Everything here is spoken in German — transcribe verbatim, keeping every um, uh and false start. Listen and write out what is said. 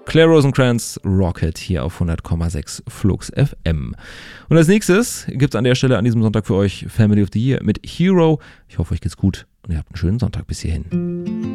Claire Rosencrantz, Rocket hier auf hundert Komma sechs Flux F M. Und als nächstes gibt es an der Stelle an diesem Sonntag für euch Family of the Year mit Hero. Ich hoffe, euch geht's gut und ihr habt einen schönen Sonntag bis hierhin.